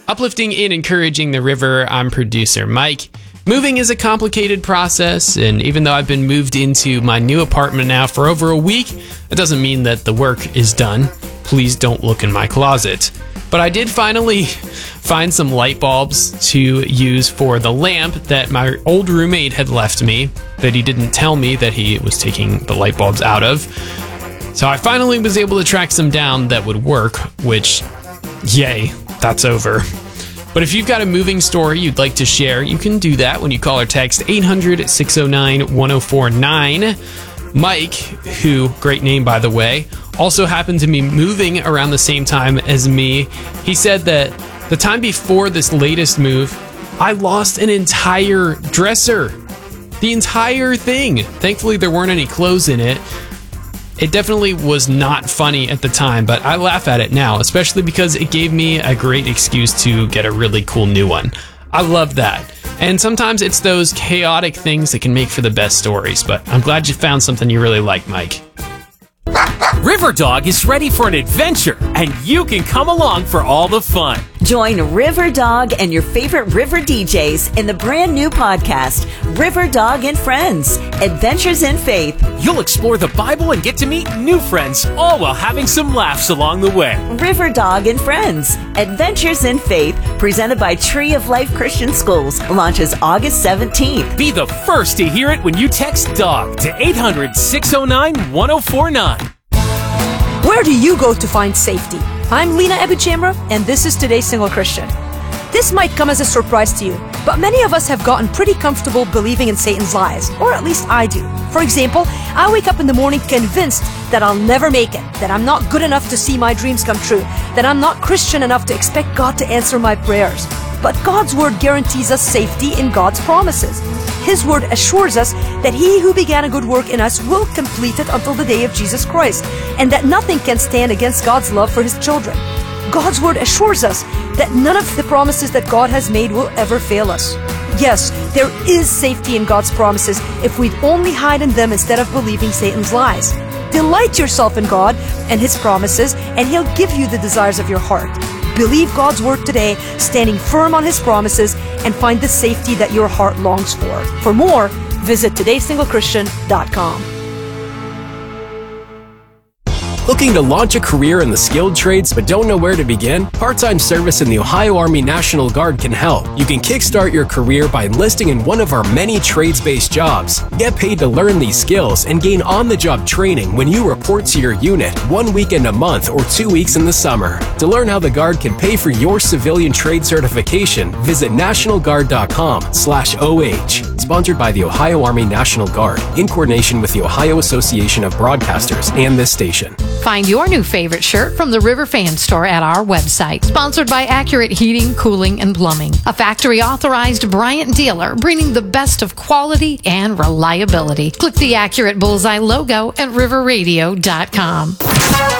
Uplifting and encouraging the river, I'm producer Mike. Moving is a complicated process, and even though I've been moved into my new apartment now for over a week, it doesn't mean that the work is done. Please don't look in my closet. But I did finally find some light bulbs to use for the lamp that my old roommate had left me, that he didn't tell me that he was taking the light bulbs out of. So I finally was able to track some down that would work, which, yay, that's over. But if you've got a moving story you'd like to share, you can do that when you call or text 800-609-1049. Mike, who, great name by the way, also happened to be moving around the same time as me. He said that the time before this latest move, I lost an entire dresser. The entire thing. Thankfully, there weren't any clothes in it. It definitely was not funny at the time, but I laugh at it now, especially because it gave me a great excuse to get a really cool new one. I love that. And sometimes it's those chaotic things that can make for the best stories, but I'm glad you found something you really like, Mike. Riverdog is ready for an adventure, and you can come along for all the fun. Join Riverdog and your favorite river DJs in the brand new podcast, Riverdog and Friends, Adventures in Faith. You'll explore the Bible and get to meet new friends, all while having some laughs along the way. Riverdog and Friends, Adventures in Faith, presented by Tree of Life Christian Schools, launches August 17th. Be the first to hear it when you text DOG to 800-609-1049. Where do you go to find safety? I'm Lena Ebichamra, and this is Today's Single Christian. This might come as a surprise to you, but many of us have gotten pretty comfortable believing in Satan's lies, or at least I do. For example, I wake up in the morning convinced that I'll never make it, that I'm not good enough to see my dreams come true, that I'm not Christian enough to expect God to answer my prayers. But God's Word guarantees us safety in God's promises. His Word assures us that He who began a good work in us will complete it until the day of Jesus Christ, and that nothing can stand against God's love for His children. God's Word assures us that none of the promises that God has made will ever fail us. Yes, there is safety in God's promises if we'd only hide in them instead of believing Satan's lies. Delight yourself in God and His promises, and He'll give you the desires of your heart. Believe God's Word today, standing firm on His promises, and find the safety that your heart longs for. For more, visit todaysinglechristian.com. Looking to launch a career in the skilled trades but don't know where to begin? Part-time service in the Ohio Army National Guard can help. You can kickstart your career by enlisting in one of our many trades-based jobs. Get paid to learn these skills and gain on-the-job training when you report to your unit 1 weekend a month or 2 weeks in the summer. To learn how the Guard can pay for your civilian trade certification, visit nationalguard.com/OH. Sponsored by the Ohio Army National Guard in coordination with the Ohio Association of Broadcasters and this station. Find your new favorite shirt from the River Fan Store at our website. Sponsored by Accurate Heating, Cooling, and Plumbing, a factory-authorized Bryant dealer bringing the best of quality and reliability. Click the Accurate Bullseye logo at riverradio.com.